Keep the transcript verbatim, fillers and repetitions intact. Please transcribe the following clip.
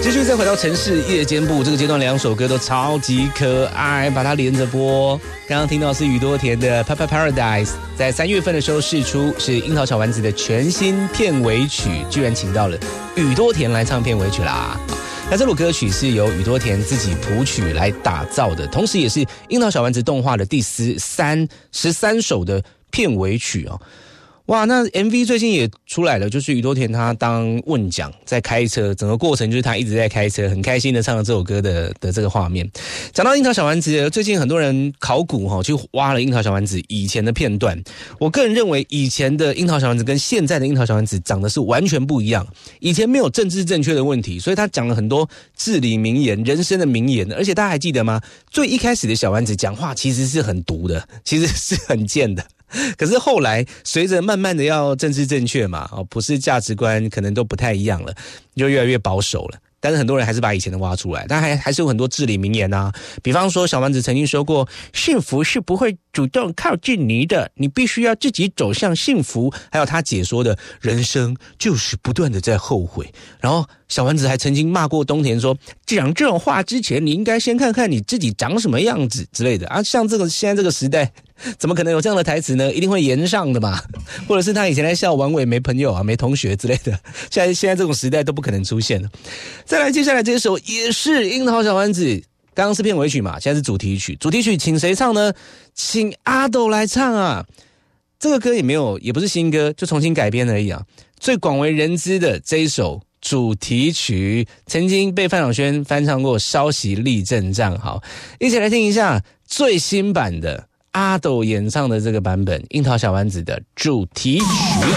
继续再回到城市夜间部这个阶段，两首歌都超级可爱，把它连着播。刚刚听到是宇多田的 Papa Paradise， 在三月份的时候释出，是樱桃小丸子的全新片尾曲，居然请到了宇多田来唱片尾曲啦。那这首歌曲是由宇多田自己谱曲来打造的，同时也是樱桃小丸子动画的第十三十三首的片尾曲哦。哇，那 M V 最近也出来了，就是宇多田他当问奖在开车，整个过程就是他一直在开车，很开心的唱了这首歌的的这个画面。讲到樱桃小丸子，最近很多人考古齁，去挖了樱桃小丸子以前的片段。我个人认为，以前的樱桃小丸子跟现在的樱桃小丸子长得是完全不一样。以前没有政治正确的问题，所以他讲了很多至理名言、人生的名言。而且大家还记得吗？最一开始的小丸子讲话其实是很毒的，其实是很贱的。可是后来随着慢慢的要政治正确嘛，哦，不是价值观可能都不太一样了，就越来越保守了。但是很多人还是把以前的挖出来，但还还是有很多至理名言啊。比方说小丸子曾经说过，幸福是不会主动靠近你的，你必须要自己走向幸福。还有他解说的人生就是不断的在后悔。然后小丸子还曾经骂过东田说，讲这种话之前你应该先看看你自己长什么样子之类的啊。像这个现在这个时代怎么可能有这样的台词呢？一定会延上的嘛。或者是他以前在笑王伟没朋友啊，没同学之类的，现在现在这种时代都不可能出现了。再来接下来这首也是樱桃小丸子，刚刚是片尾曲嘛，现在是主题曲。主题曲请谁唱呢？请阿斗来唱啊。这个歌也没有，也不是新歌，就重新改编而已啊。最广为人知的这一首主题曲，曾经被范晓萱翻唱过《稍息立正站》。好，一起来听一下最新版的阿斗演唱的这个版本，樱桃小丸子的主题曲。